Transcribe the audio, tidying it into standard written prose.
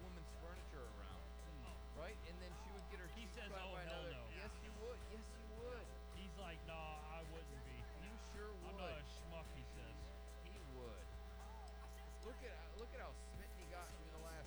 woman's furniture around, right? And then she would get her He teeth says, cut "Oh, by hell another. no." Yes, you would. Yes, you would. He's like, nah, I wouldn't be. You sure I'm would. not a schmuck, he says. He would. Look at how smitten he got in the last